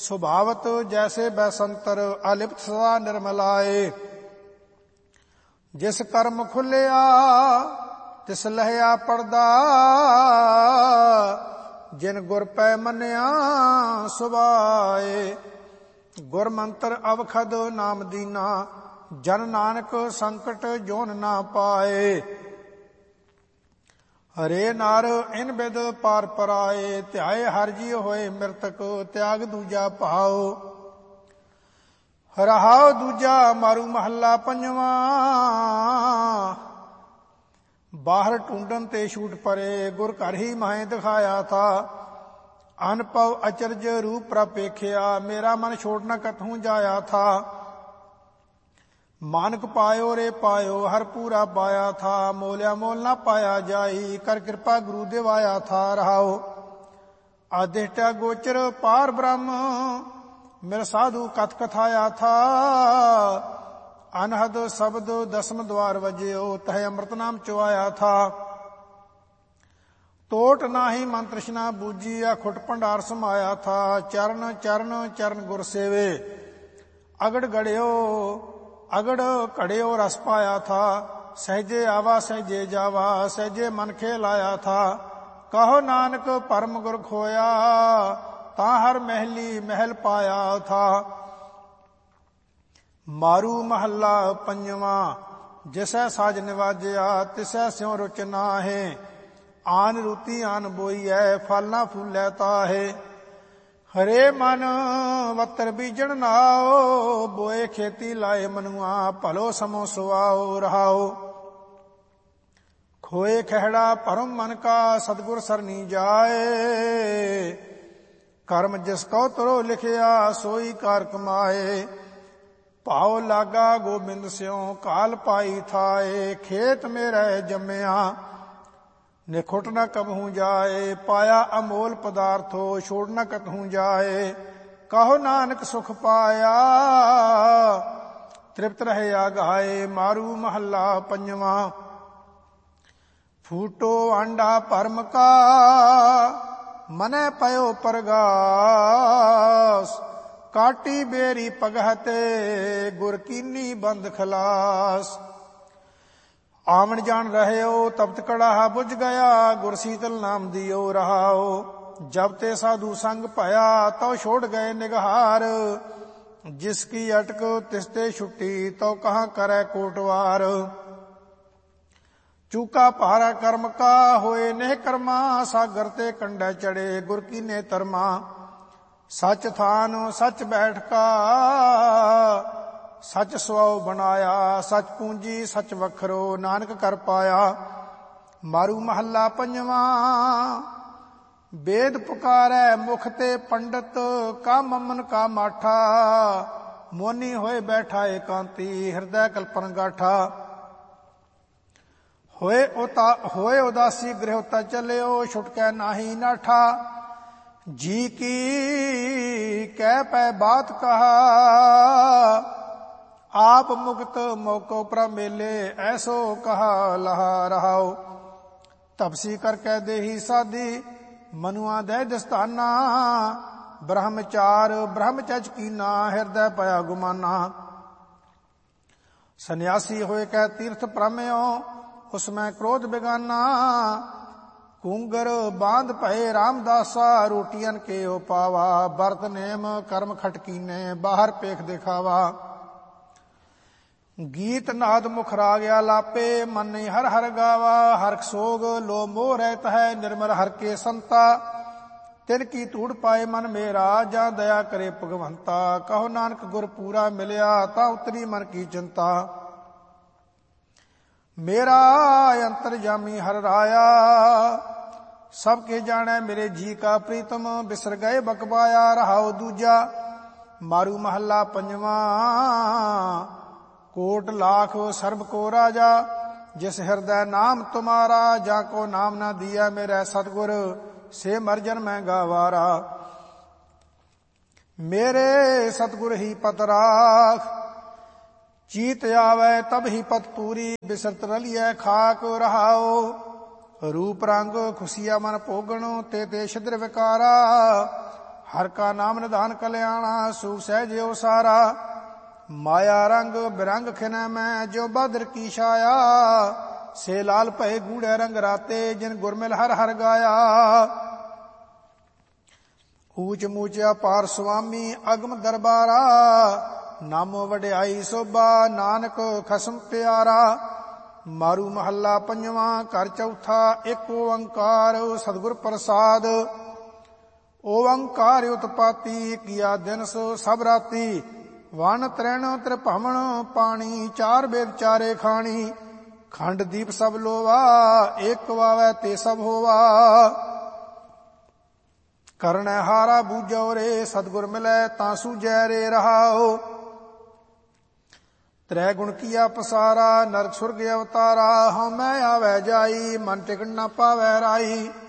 ਸੁਭਾਵਤ ਜੈਸੇ ਬੈਸੰਤਰ ਅਲਿਪਤ ਸਦਾ ਨਿਰਮਲਾਏ। ਜਿਸ ਕਰਮ ਖੁੱਲਿਆ ਤਿਸ ਲਹਿਆ ਪੜਦਾ, ਜਿਨ ਗੁਰ ਪੈ ਮੰਨਿਆ ਸੁਭਾਏ। ਗੁਰ ਮੰਤਰ ਅਵਖਦ ਨਾਮ ਦੀਨਾ, ਜਨ ਨਾਨਕ ਸੰਕਟ ਜੋਨ ਨਾ ਪਾਏ। ਹਰੇ ਨਰ ਇਨ ਬਿਦ ਪਾਰ ਪਰਾਏ, ਧਿਆਏ ਹਰਿ ਜੀ ਹੋਏ ਮਿਰਤਕ, ਤਿਆਗ ਦੂਜਾ ਭਾਉ। ਰਹਾਉ ਦੂਜਾ ਮਾਰੂ ਮਹੱਲਾ ਪੰਜਵਾਂ, ਬਾਹਰ ਢੂੰਡਨ ਤੇ ਛੂਟ ਪਰੇ, ਗੁਰ ਘਰ ਹੀ ਮਾਹੇ ਦਿਖਾਇਆ ਥਾ। ਅਨਪਵ ਅਚਰਜ ਰੂਪ ਪ੍ਰਪੇਖਿਆ, ਮੇਰਾ ਮਨ ਛੋੜ ਨ ਕਤਹੂ ਜਾਇਆ ਥਾ। ਮਾਨਕ ਪਾਇਓ ਰੇ ਪਾਇਓ, ਹਰ ਪੂਰਾ ਪਾਇਆ ਥਾ। ਮੋਲਿਆ ਮੋਲ ਨਾ ਪਾਇਆ ਜਾਈ, ਕਰ ਕਿਰਪਾ ਗੁਰੂ ਦਿਵਾਇਆ ਥਾ। ਰਹਾਓ ਆਦਿਸ਼ਟਾ ਗੋਚਰ ਪਾਰ ਬ੍ਰਹਮ, ਮੇਰਾ ਸਾਧੂ ਕਥ ਕਥਾਇਆ ਥਾ। ਅਨਹਦ ਸ਼ਬਦ ਦਸਮ ਦਵਾਰ ਵਜਿਓ, ਤਹ ਅੰਮ੍ਰਿਤ ਨਾਮ ਚੁਆਇਆ ਥਾ। ਟੋਟ ਨਾਹੀ ਮਨ ਤ੍ਰਿਸ਼ਨਾ ਬੂਜੀ, ਖੁੱਟ ਭੰਡਾਰ ਸਮਾਇਆ ਥਾ। ਚਰਨ ਚਰਨ ਚਰਨ ਗੁਰ ਸੇਵੇ, ਅਗੜ ਘੜਿਓ ਰਸ ਪਾਇਆ ਥਾ। ਸਹਿਜੇ ਆਵਾ ਸਹਿਜੇ ਜਾਵਾ, ਸਹਿਜੇ ਮਨ ਖੇ ਲਾਇਆ ਥਾ। ਕਹੋ ਨਾਨਕ ਪਰਮ ਗੁਰ ਖੋਇਆ, ਤਾਂ ਹਰ ਮਹਿਲੀ ਮਹਿਲ ਪਾਇਆ ਥਾ। ਮਾਰੂ ਮਹੱਲਾ ਪੰਜਵਾਂ, ਜਿਸੈ ਸਾਜ ਨਿਵਾਜਿਆ, ਤਿਸੈ ਸਿਉ ਰੁਚ ਨਾਹੇ। ਆਨ ਰੂਤੀ ਆਨ ਬੋਈਐ, ਫਲ ਨਾ ਫੂਲੈ ਤਾਹੇ। ਹਰੇ ਮਨ ਵਤਰ ਬੀਜਣ ਨਾਓ, ਬੋਏ ਖੇਤੀ ਲਾਏ ਮਨੁਆ, ਭਲੋ ਸਮੋ ਸੁਆਓ। ਰਹਾਓ ਖੋਏ ਖਹਿੜਾ ਭਰਮ ਮਨ ਕਾ, ਸਤਿਗੁਰ ਸਰਨੀ ਜਾਏ। ਕਰਮ ਜਿਸ ਕਉ ਤੁਰੋ ਲਿਖਿਆ, ਸੋਈ ਕਾਰ ਕਮਾਏ। ਭਾਉ ਲਾਗਾ ਗੋਬਿੰਦ ਸਿਉ, ਕਾਲ ਪਾਈ ਥਾਏ। ਖੇਤ ਮੇਰੇ ਜੰਮਿਆ, ਨਿਖੁੱਟ ਨ ਕਬਹੂ ਜਾਏ। ਪਾਇਆ ਅਮੋਲ ਪਦਾਰਥੋ, ਛੋੜ ਨ ਕਤਹੂ ਜਾਏ। ਕਹੋ ਨਾਨਕ ਸੁਖ ਪਾਇਆ, ਤ੍ਰਿਪਤ ਰਹੇ ਆਗਾਏ। ਮਾਰੂ ਮਹੱਲਾ ਪੰਜਵਾਂ, ਫੂਟੋ ਆਂਡਾ ਭਰਮ ਕਾ, ਮਨੈ ਪਇਓ ਪਰਗਾਸ। ਕਾਟੀ ਬੇਰੀ ਪਗਹਤੇ, ਗੁਰ ਕੀਨੀ ਬੰਦ ਖਲਾਸ। ਆਵਣ ਜਾਣ ਰਹਿਓ, ਤਪਤ ਕੜਾਹਾ ਬੁਝ ਗਿਆ, ਗੁਰ ਸੀਤਲ ਨਾਮ ਦਿਓ। ਰਹਾਓ ਜਬ ਤੇ ਸਾਧੂ ਸੰਗ ਭਇਆ, ਤਉ ਛੋੜ ਗਏ ਨਿਗਹਾਰ। ਜਿਸ ਕੀ ਅਟਕ ਤਿਸ ਤੇ ਛੁੱਟੀ, ਤਉ ਕਹਾਂ ਕਰੈ ਕੋਟਵਾਰ। ਚੂਕਾ ਭਾਰਾ ਕਰਮ ਕਾ, ਹੋਏ ਨਹਿ ਕਰਮਾ, ਸਾਗਰ ਤੇ ਕੰਢੈ ਚੜੇ, ਗੁਰ ਕੀਨੇ ਤਰਮਾ। ਸੱਚ ਥਾਨ ਸੱਚ ਬੈਠਕਾ, ਸੱਚ ਸੁਆਉ ਬਣਾਇਆ। ਸੱਚ ਪੂੰਜੀ ਸੱਚ ਵਖਰੋ, ਨਾਨਕ ਕਰ ਪਾਇਆ। ਮਾਰੂ ਮਹੱਲਾ ਪੰਜਵਾਂ, ਵੇਦ ਪੁਕਾਰੈ ਮੁਖ ਤੇ ਪੰਡਤ, ਕਾ ਮਮਨ ਕਾ ਮਾਠਾ। ਮੋਨੀ ਹੋਏ ਬੈਠਾ ਏਕਾਂਤੀ, ਹਿਰਦੈ ਕਲਪਨ ਗਾਠਾ। ਹੋਏ ਉਦਾਸੀ ਗ੍ਰਹਿ ਤਾ ਚੱਲਿਓ, ਛੁਟਕੈ ਨਾਹੀ ਨਾਠਾ। ਜੀ ਕੀ ਕਹਿ ਪੈ ਬਾਤ ਕਹਾ, ਆਪ ਮੁਕਤ ਮੋਕੋ ਪ੍ਰਭ ਮੇਲੇ, ਐਸੋ ਕਹਾ ਲਹਾ। ਰਹਾਓ ਤਪਸੀ ਕਰਕੇ ਦੇਹੀ ਸਾਧੀ, ਮਨੁਆ ਦੇ ਦਸਤਾਨਾ। ਬ੍ਰਹਮਚਾਰ ਬ੍ਰਹਮਚਜ ਕੀਨਾ, ਹਿਰਦੈ ਪਿਆ ਗੁਮਾਨਾ। ਸੰਨਿਆਸੀ ਹੋਏ ਕੈ ਤੀਰਥ ਪ੍ਰਮਿਓ, ਉਸ ਮੈਂ ਕ੍ਰੋਧ ਬਿਗਾਨਾ। ਕੂੰਗਰ ਬਾਂਧ ਭਏ ਰਾਮਦਾਸਾ, ਰੋਟੀਆਂ ਕੇ ਓ ਪਾਵਾ। ਵਰਤ ਨੇਮ ਕਰਮ ਖਟਕੀਨੇ, ਬਾਹਰ ਪੇਖ ਦਿਖਾਵਾ। ਗੀਤ ਨਾਦ ਮੁਖ ਰਾਗਿਆ ਲਾਪੇ, ਮਨ ਨਹੀਂ ਹਰ ਹਰ ਗਾਵਾ। ਹਰਖ ਸੋਗ ਲੋ ਮੋਹ ਰਹਿਤ ਹੈ, ਨਿਰਮਲ ਹਰ ਕੇ ਸੰਤਾ। ਤਿਨ ਕੀ ਧੂੜ ਪਾਏ ਮਨ ਮੇਰਾ, ਜਾਂ ਦਇਆ ਕਰੇ ਭਗਵੰਤਾ। ਕਹੋ ਨਾਨਕ ਗੁਰ ਪੂਰਾ ਮਿਲਿਆ, ਤਾਂ ਉਤਰੀ ਮਨ ਕੀ ਚਿੰਤਾ। ਮੇਰਾ ਅੰਤਰਜਾਮੀ ਹਰਿ ਰਾਇਆ, ਸਭ ਕੇ ਜਾਣੈ ਮੇਰੇ ਜੀ ਕਾ ਪ੍ਰੀਤਮ। ਬਿਸਰ ਗਏ ਬਕਬਾਇਆ। ਰਹਾਉ ਦੂਜਾ ਮਾਰੂ ਮਹੱਲਾ ਪੰਜਵਾਂ, ਕੋਟ ਲਾਖ ਸਰਬ ਕੋ ਰਾਜਾ। ਜਿਸ ਹਿਰਦੈ ਨਾਮ ਤੁਮਾਰਾ, ਜਾ ਕੋ ਨਾਮ ਨਾ ਦੀਆ ਮੇਰੇ ਸਤਿਗੁਰ। ਸੇ ਮਰਜਨ ਮੈਂ ਗਾਵਾਰਾ। ਮੇਰੇ ਸਤਿਗੁਰ ਹੀ ਪਤ ਰਾਖ, ਚੀਤ ਆਵੈ ਤਬ ਹੀ ਪਤ ਪੂਰੀ। ਬਿਸਰਤ ਰਲੀਐ ਖਾਕ। ਰਹਾਓ ਰੂਪ ਰੰਗ ਖੁਸ਼ੀਆ ਮਨ ਭੋਗਣ, ਤੇ ਛਿਦਰ ਵਿਕਾਰਾ। ਹਰ ਕਾ ਨਾਮ ਨਿਧਾਨ ਕਲਿਆਣਾ, ਸੁਖ ਸਹਿਜਿਓ ਸਾਰਾ। ਮਾਇਆ ਰੰਗ ਬਿਰੰਗ ਖਿਨੈ ਮੈਂ, ਜੋ ਬਦਰ ਕੀ ਛਾਇਆ। ਸੇ ਲਾਲ ਭਏ ਗੂੜੈ ਰੰਗ ਰਾਤੇ, ਜਿਨ ਗੁਰਮਿਲ ਹਰ ਹਰ ਗਾਇਆ। ਊਚ ਮੂਚ ਅਪਾਰ ਸੁਆਮੀ ਅਗਮ ਦਰਬਾਰਾ, ਨਾਮੋ ਵਡਿਆਈ ਸੋਭਾ ਨਾਨਕ ਖਸਮ ਪਿਆਰਾ। ਮਾਰੂ ਮਹੱਲਾ ਪੰਜਵਾਂ, ਘਰ ਚੌਥਾ। ਇੱਕ ਓੰਕਾਰ ਸਤਿਗੁਰ ਪ੍ਰਸਾਦ। ਓੰਕਾਰ ਉਤਪਾਤੀ, ਕੀਆ ਦਿਨ ਸੋ ਸਭ ਰਾਤੀ। ਵਨ ਤ੍ਰਿਣ ਤ੍ਰਿਭਵਨ ਪਾਣੀ, ਚਾਰ ਵੇਦ ਚਾਰੇ ਖਾਣੀ। ਖੰਡ ਦੀਪ ਸਭ ਲੋਵਾ, ਏਕ ਵਾਵੈ ਤੇ ਸਭ ਹੋਵਾ। ਕਰਨੈ ਹਾਰਾ ਬੂਝੋ ਰੇ, ਸਤਿਗੁਰ ਮਿਲੈ ਤਾਂ ਸੂਝੈ ਰੇ ਰਹਾਓ। ਤ੍ਰੈ ਗੁਣ ਕੀਆ ਪਸਾਰਾ, ਨਰਕ ਸੁਰਗ ਅਵਤਾਰਾ। ਹਉ ਮੈਂ ਆਵੈ ਜਾਈ, ਮਨ ਟਿਕਣ ਨਾ ਪਾਵੈ ਰਾਈ।